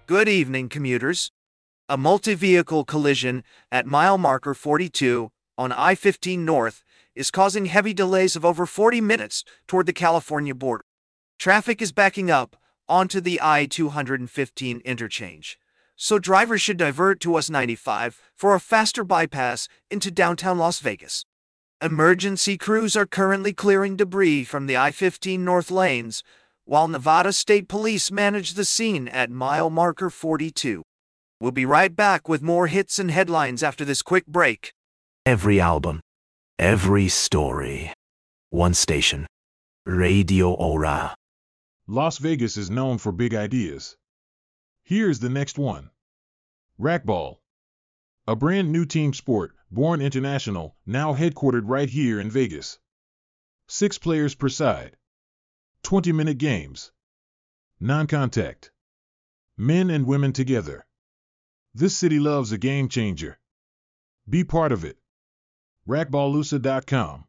Good evening, commuters. A multi-vehicle collision at mile marker 42 on I-15 North is causing heavy delays of over 40 minutes toward the California border. Traffic is backing up onto the I-215 interchange, so drivers should divert to US-95 for a faster bypass into downtown Las Vegas. Emergency crews are currently clearing debris from the I-15 North lanes, while Nevada State Police manage the scene at mile marker 42. We'll be right back with more hits and headlines after this quick break. Every album, every story. One station. Radio Aura. Las Vegas is known for big ideas. Here's the next one. Racquetball. A brand new team sport, born international, now headquartered right here in Vegas. 6 players per side. 20-minute games. Non-contact. Men and women together. This city loves a game changer. Be part of it. Racquetballusa.com